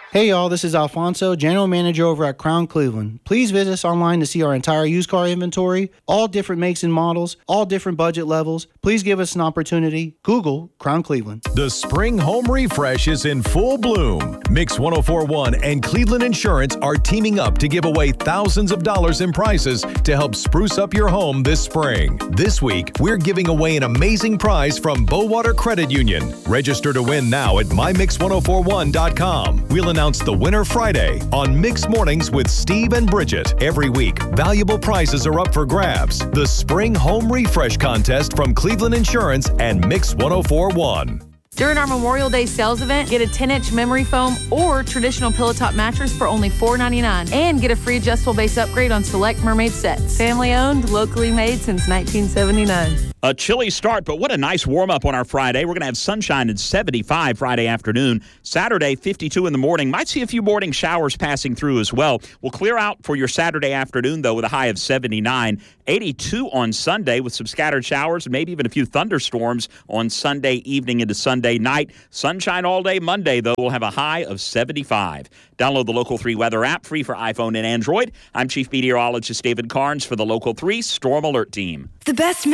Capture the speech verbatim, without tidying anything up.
Hey y'all, this is Alfonso, General Manager over at Crown Cleveland. Please visit us online to see our entire used car inventory, all different makes and models, all different budget levels. Please give us an opportunity. Google Crown Cleveland. The spring home refresh is in full bloom. Mix one oh four point one and Cleveland Insurance are teaming up to give away thousands of dollars in prizes to help spruce up your home this spring. This week, we're giving away an amazing prize from Bowater Credit Union. Register to win now at my mix one oh four one dot com. We'll announce the winner Friday on Mix Mornings with Steve and Bridget. Every week, valuable prizes are up for grabs. The Spring Home Refresh Contest from Cleveland Insurance and Mix one oh four point one. During our Memorial Day sales event, get a ten-inch memory foam or traditional pillow top mattress for only four ninety-nine and get a free adjustable base upgrade on select Mermaid sets. Family owned, locally made since nineteen seventy-nine. A chilly start, but what a nice warm-up on our Friday. We're going to have sunshine and seventy-five Friday afternoon. Saturday, fifty-two in the morning. Might see a few morning showers passing through as well. We'll clear out for your Saturday afternoon, though, with a high of seventy-nine. eighty-two on Sunday with some scattered showers and maybe even a few thunderstorms on Sunday evening into Sunday night. Sunshine all day Monday, though. We'll have a high of seventy-five. Download the Local three weather app, free for iPhone and Android. I'm Chief Meteorologist David Carnes for the Local three Storm Alert Team. The best